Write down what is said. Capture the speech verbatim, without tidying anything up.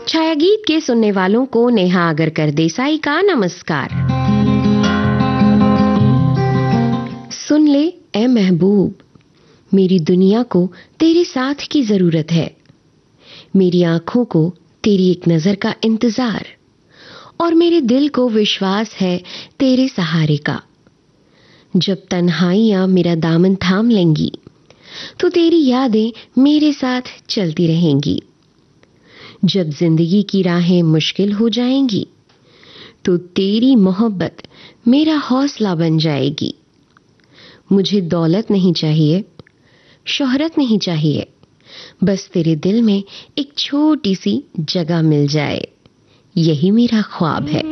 छाया गीत के सुनने वालों को नेहा आगरकर देसाई का नमस्कार। सुन ले ए महबूब, मेरी दुनिया को तेरे साथ की जरूरत है। मेरी आंखों को तेरी एक नजर का इंतजार और मेरे दिल को विश्वास है तेरे सहारे का। जब तन्हाइयां मेरा दामन थाम लेंगी तो तेरी यादें मेरे साथ चलती रहेंगी। जब जिंदगी की राहें मुश्किल हो जाएंगी तो तेरी मोहब्बत मेरा हौसला बन जाएगी। मुझे दौलत नहीं चाहिए, शोहरत नहीं चाहिए, बस तेरे दिल में एक छोटी सी जगह मिल जाए, यही मेरा ख्वाब है।